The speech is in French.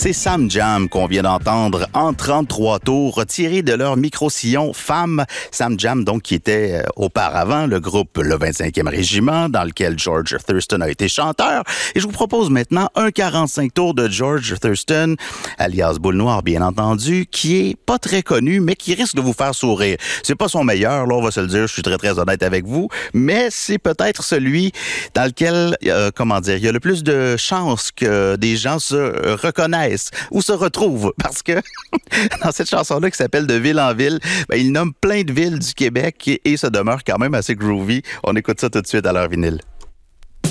C'est Sam Jam qu'on vient d'entendre en 33 tours, tiré de leur micro-sillon Femme. Sam Jam, donc, qui était auparavant le groupe Le 25e Régiment, dans lequel George Thurston a été chanteur. Et je vous propose maintenant un 45 tours de George Thurston, alias Boule Noire, bien entendu, qui est pas très connu, mais qui risque de vous faire sourire. C'est pas son meilleur, là, on va se le dire, je suis très, très honnête avec vous, mais c'est peut-être celui dans lequel, il y a le plus de chances que des gens se reconnaissent ou se retrouvent, parce que dans cette chanson-là qui s'appelle De ville en ville, il nomme plein de villes du Québec et ça demeure quand même assez groovy. On écoute ça tout de suite à l'heure vinyle.